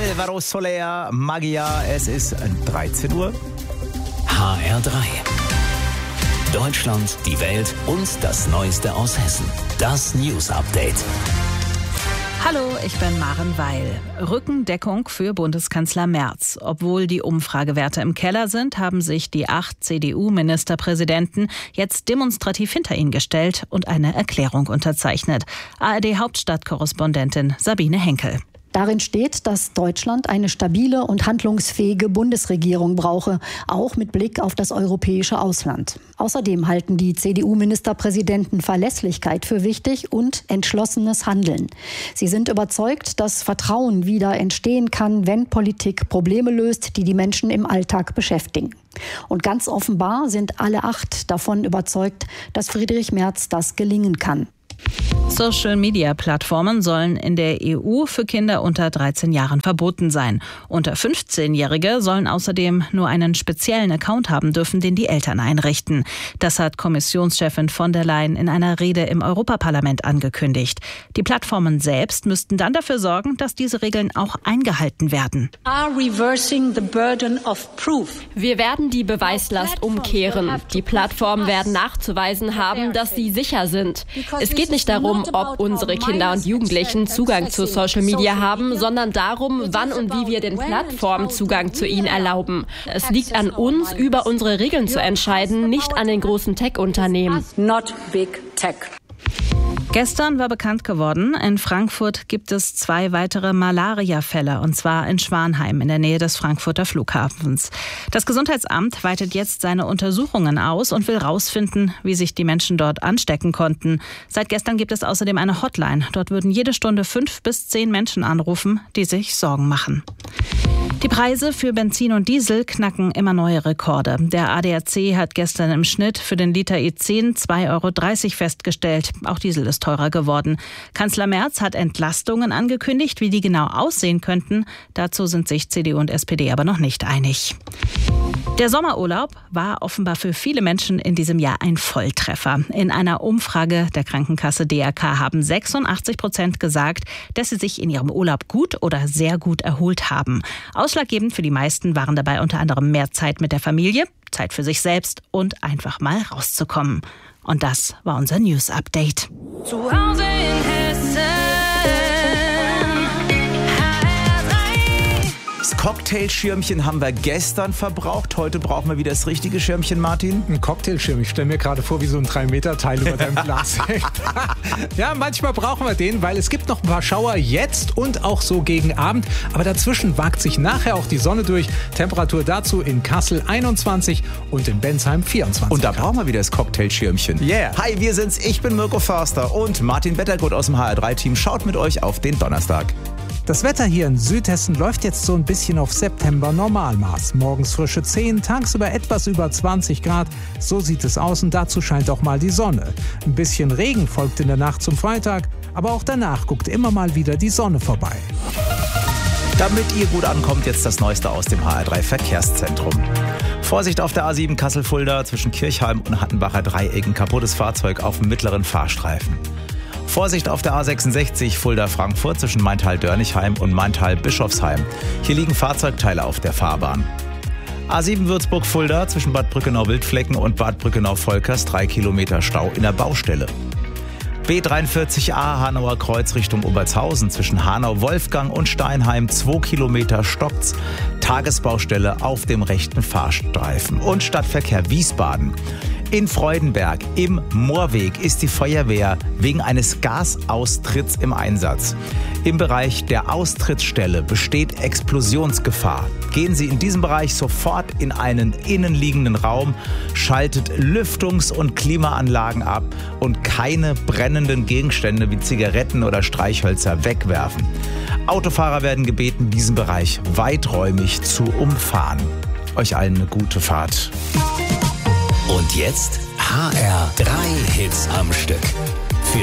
Alvaro Soler, Magia. Es ist 13 Uhr. HR3. Deutschland, die Welt und das Neueste aus Hessen. Das News Update. Hallo, ich bin Maren Weil. Rückendeckung für Bundeskanzler Merz. Obwohl die Umfragewerte im Keller sind, haben sich die 8 CDU-Ministerpräsidenten jetzt demonstrativ hinter ihn gestellt und eine Erklärung unterzeichnet. ARD-Hauptstadtkorrespondentin Sabine Henkel. Darin steht, dass Deutschland eine stabile und handlungsfähige Bundesregierung brauche, auch mit Blick auf das europäische Ausland. Außerdem halten die CDU-Ministerpräsidenten Verlässlichkeit für wichtig und entschlossenes Handeln. Sie sind überzeugt, dass Vertrauen wieder entstehen kann, wenn Politik Probleme löst, die die Menschen im Alltag beschäftigen. Und ganz offenbar sind alle 8 davon überzeugt, dass Friedrich Merz das gelingen kann. Social-Media-Plattformen sollen in der EU für Kinder unter 13 Jahren verboten sein. Unter 15-Jährige sollen außerdem nur einen speziellen Account haben dürfen, den die Eltern einrichten. Das hat Kommissionschefin von der Leyen in einer Rede im Europaparlament angekündigt. Die Plattformen selbst müssten dann dafür sorgen, dass diese Regeln auch eingehalten werden. Wir werden die Beweislast umkehren. Die Plattformen werden nachzuweisen haben, dass sie sicher sind. Es geht nicht darum, ob unsere Kinder und Jugendlichen Zugang zu Social Media haben, sondern darum, wann und wie wir den Plattformen Zugang zu ihnen erlauben. Es liegt an uns, über unsere Regeln zu entscheiden, nicht an den großen Tech-Unternehmen. Gestern war bekannt geworden, in Frankfurt gibt es 2 weitere Malaria-Fälle, und zwar in Schwanheim in der Nähe des Frankfurter Flughafens. Das Gesundheitsamt weitet jetzt seine Untersuchungen aus und will rausfinden, wie sich die Menschen dort anstecken konnten. Seit gestern gibt es außerdem eine Hotline. Dort würden jede Stunde 5 bis 10 Menschen anrufen, die sich Sorgen machen. Die Preise für Benzin und Diesel knacken immer neue Rekorde. Der ADAC hat gestern im Schnitt für den Liter E10 2,30 € festgestellt. Auch Diesel ist teurer geworden. Kanzler Merz hat Entlastungen angekündigt. Wie die genau aussehen könnten, dazu sind sich CDU und SPD aber noch nicht einig. Der Sommerurlaub war offenbar für viele Menschen in diesem Jahr ein Volltreffer. In einer Umfrage der Krankenkasse DRK haben 86% gesagt, dass sie sich in ihrem Urlaub gut oder sehr gut erholt haben. Ausschlaggebend für die meisten waren dabei unter anderem mehr Zeit mit der Familie, Zeit für sich selbst und einfach mal rauszukommen. Und das war unser News Update. Zu Hause in Hessen. Das Cocktailschirmchen haben wir gestern verbraucht. Heute brauchen wir wieder das richtige Schirmchen, Martin. Ein Cocktailschirm. Ich stelle mir gerade vor, wie so ein 3-Meter-Teil über deinem Glas hängt. Ja, manchmal brauchen wir den, weil es gibt noch ein paar Schauer jetzt und auch so gegen Abend. Aber dazwischen wagt sich nachher auch die Sonne durch. Temperatur dazu in Kassel 21 und in Bensheim 24. Und da brauchen wir wieder das Cocktailschirmchen. Yeah. Hi, wir sind's. Ich bin Mirko Förster und Martin Wettergut aus dem HR3-Team schaut mit euch auf den Donnerstag. Das Wetter hier in Südhessen läuft jetzt so ein bisschen auf September-Normalmaß. Morgens frische 10, tagsüber etwas über 20 Grad. So sieht es aus und dazu scheint auch mal die Sonne. Ein bisschen Regen folgt in der Nacht zum Freitag, aber auch danach guckt immer mal wieder die Sonne vorbei. Damit ihr gut ankommt, jetzt das Neueste aus dem HR3 Verkehrszentrum. Vorsicht auf der A7 Kassel-Fulda zwischen Kirchheim und Hattenbacher Dreiecken. Kaputtes Fahrzeug auf dem mittleren Fahrstreifen. Vorsicht auf der A66 Fulda-Frankfurt zwischen Maintal-Dörnigheim und Maintal-Bischofsheim. Hier liegen Fahrzeugteile auf der Fahrbahn. A7 Würzburg-Fulda zwischen Bad Brückenau-Wildflecken und Bad Brückenau-Volkers 3 Kilometer Stau in der Baustelle. B43a Hanauer Kreuz Richtung Obertshausen zwischen Hanau-Wolfgang und Steinheim 2 Kilometer stockt's. Tagesbaustelle auf dem rechten Fahrstreifen. Und Stadtverkehr Wiesbaden. In Freudenberg im Moorweg ist die Feuerwehr wegen eines Gasaustritts im Einsatz. Im Bereich der Austrittsstelle besteht Explosionsgefahr. Gehen Sie in diesem Bereich sofort in einen innenliegenden Raum, schaltet Lüftungs- und Klimaanlagen ab und keine brennenden Gegenstände wie Zigaretten oder Streichhölzer wegwerfen. Autofahrer werden gebeten, diesen Bereich weiträumig zu umfahren. Euch allen eine gute Fahrt. Und jetzt HR3 Hits am Stück.